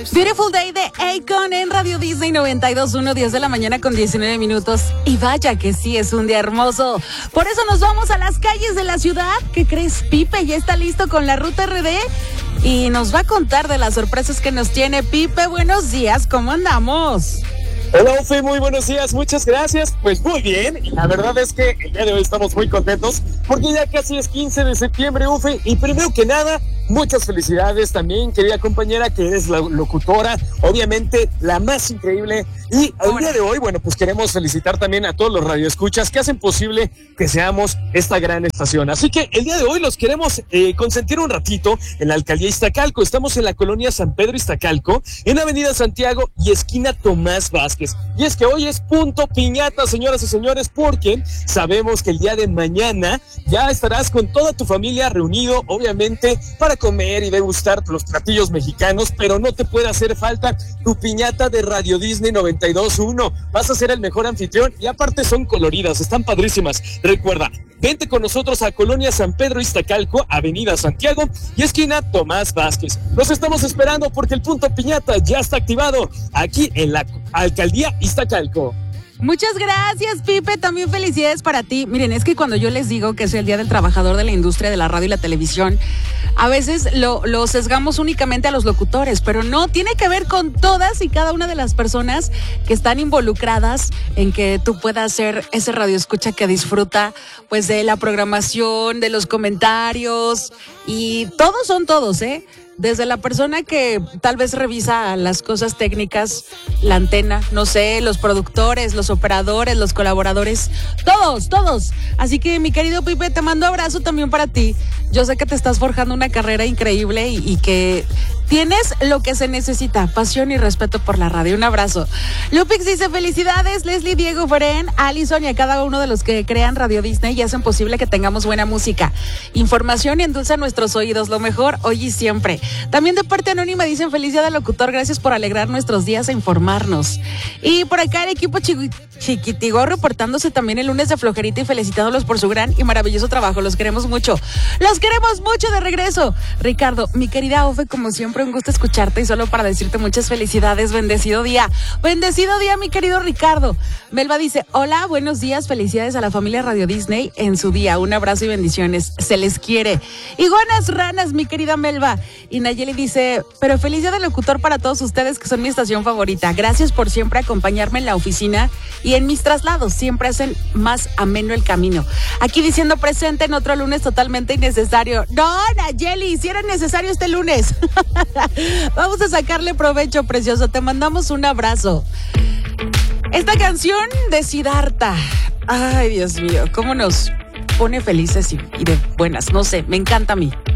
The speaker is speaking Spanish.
Beautiful Day de Akon en Radio Disney 92.1, 10 de la mañana con 19 minutos. Y vaya que sí, es un día hermoso. Por eso nos vamos a las calles de la ciudad. ¿Qué crees? Pipe ya está listo con la Ruta RD y nos va a contar de las sorpresas que nos tiene. Pipe, buenos días, ¿cómo andamos? Hola, Ufe, muy buenos días, muchas gracias. Pues muy bien, y la verdad es que el día de hoy estamos muy contentos porque ya casi es 15 de septiembre, Ufe, y primero que nada, muchas felicidades también, querida compañera, que eres la locutora, obviamente la más increíble. Y el día de hoy, bueno, pues queremos felicitar también a todos los radioescuchas que hacen posible que seamos esta gran estación. Así que el día de hoy los queremos consentir un ratito en la alcaldía Iztacalco. Estamos en la colonia San Pedro Iztacalco, en Avenida Santiago y esquina Tomás Vázquez. Y es que hoy es punto piñata, señoras y señores, porque sabemos que el día de mañana ya estarás con toda tu familia reunido, obviamente, para comer y degustar los platillos mexicanos, pero no te puede hacer falta tu piñata de Radio Disney 92.1. Vas a ser el mejor anfitrión y aparte son coloridas, están padrísimas. Recuerda, vente con nosotros a Colonia San Pedro Iztacalco, Avenida Santiago y esquina Tomás Vázquez. Los estamos esperando porque el punto piñata ya está activado aquí en la alcaldía Iztacalco. Muchas gracias, Pipe. También felicidades para ti. Miren, es que cuando yo les digo que es el Día del Trabajador de la Industria de la Radio y la Televisión, a veces lo sesgamos únicamente a los locutores, pero no, tiene que ver con todas y cada una de las personas que están involucradas en que tú puedas ser ese radioescucha que disfruta pues de la programación, de los comentarios, y todos son todos, ¿eh? Desde la persona que tal vez revisa las cosas técnicas, la antena, no sé, los productores, los operadores, los colaboradores, todos. Así que, mi querido Pipe, te mando abrazo también para ti. Yo sé que te estás forjando una carrera increíble y que tienes lo que se necesita, pasión y respeto por la radio. Un abrazo. Lupix dice, felicidades, Leslie, Diego, Feren, Alison y a cada uno de los que crean Radio Disney y hacen posible que tengamos buena música, información y endulza nuestros oídos, lo mejor hoy y siempre. También de parte anónima dicen, feliz día del locutor, gracias por alegrar nuestros días e informarnos. Y por acá el equipo Chiquitigo reportándose también el lunes de flojerita y felicitándolos por su gran y maravilloso trabajo. Los queremos mucho de regreso. Ricardo, mi querida Ofe, como siempre, un gusto escucharte y solo para decirte muchas felicidades, bendecido día, mi querido Ricardo. Melba dice, hola, buenos días, felicidades a la familia Radio Disney en su día, un abrazo y bendiciones, se les quiere. Y buenas ranas, mi querida Melba. Y Nayeli dice, pero feliz día del locutor para todos ustedes que son mi estación favorita, gracias por siempre acompañarme en la oficina y en mis traslados, siempre hacen más ameno el camino. Aquí diciendo presente en otro lunes totalmente innecesario. No, Nayeli, si era necesario este lunes. Vamos a sacarle provecho, precioso. Te mandamos un abrazo. Esta canción de Siddhartha, ay, Dios mío, cómo nos pone felices y de buenas. No sé, me encanta a mí.